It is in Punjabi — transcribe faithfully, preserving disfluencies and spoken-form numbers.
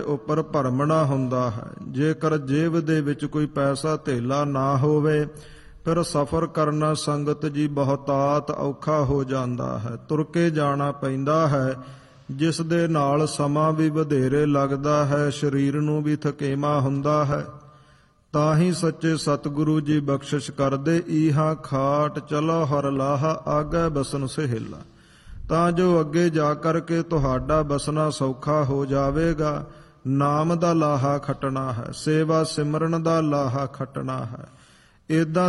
ਉੱਪਰ ਭਰਮਣਾ ਹੁੰਦਾ ਹੈ। ਜੇਕਰ ਜੇਬ ਦੇ ਵਿੱਚ ਕੋਈ ਪੈਸਾ ਧੇਲਾ ਨਾ ਹੋਵੇ ਫਿਰ ਸਫ਼ਰ ਕਰਨਾ ਸੰਗਤ ਜੀ ਬਹੁਤਾਤ ਔਖਾ ਹੋ ਜਾਂਦਾ ਹੈ। ਤੁਰ ਕੇ ਜਾਣਾ ਪੈਂਦਾ ਹੈ, ਜਿਸ ਦੇ ਨਾਲ ਸਮਾਂ ਵੀ ਵਧੇਰੇ ਲੱਗਦਾ ਹੈ, ਸਰੀਰ ਨੂੰ ਵੀ ਥਕੇਵਾਂ ਹੁੰਦਾ ਹੈ। ਤਾਂ ਹੀ ਸੱਚੇ ਸਤਿਗੁਰੂ ਜੀ ਬਖਸ਼ਿਸ਼ ਕਰਦੇ, ਈਹਾ ਖਾਟ ਚਲੋ ਹਰ ਲਾਹਾ ਆਗੇ ਬਸਨ ਸਹੇਲਾ, ਤਾਂ ਜੋ ਅੱਗੇ ਜਾ ਕਰਕੇ ਤੁਹਾਡਾ ਬਸਣਾ ਸੌਖਾ ਹੋ ਜਾਵੇਗਾ। ਨਾਮ ਦਾ ਲਾਹਾ ਖੱਟਣਾ ਹੈ, ਸੇਵਾ ਸਿਮਰਨ ਦਾ ਲਾਹਾ ਖੱਟਣਾ ਹੈ। ਏਦਾਂ